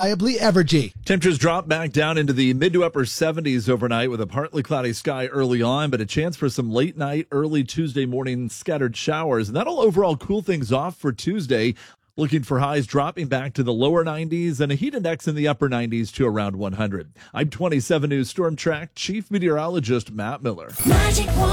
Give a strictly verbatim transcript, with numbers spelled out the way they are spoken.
reliably Evergy. Temperatures drop back down into the mid to upper seventies overnight with a partly cloudy sky early on, but a chance for some late night, early Tuesday morning scattered showers. And that'll overall cool things off for Tuesday. Looking for highs dropping back to the lower nineties and a heat index in the upper nineties to around one hundred. I'm twenty-seven News Storm Track Chief Meteorologist Matt Miller. Magic one.